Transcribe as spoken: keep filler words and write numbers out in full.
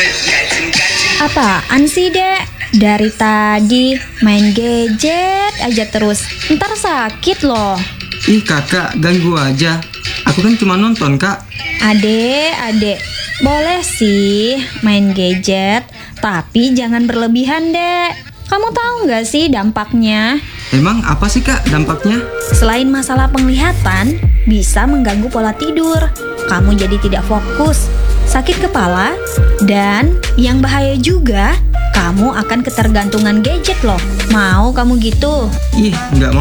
Apaan sih, Dek? Dari tadi main gadget aja terus. Ntar sakit loh. Ih kakak, ganggu aja. Aku kan cuma nonton kak. Adek, adek, boleh sih main gadget, tapi jangan berlebihan, Dek. Kamu tahu nggak sih dampaknya? Emang apa sih kak dampaknya? Selain masalah penglihatan, bisa mengganggu pola tidur. Kamu jadi tidak fokus, sakit kepala, dan yang bahaya juga, kamu akan ketergantungan gadget loh. Mau kamu gitu? Ih, nggak mau.